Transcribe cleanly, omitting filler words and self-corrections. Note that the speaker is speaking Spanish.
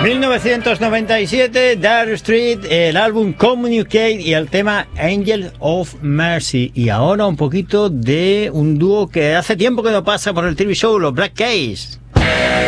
1997, Dire Street, el álbum Communicate y el tema Angel of Mercy. Y ahora un poquito de un dúo que hace tiempo que no pasa por el TV show, los Black Keys.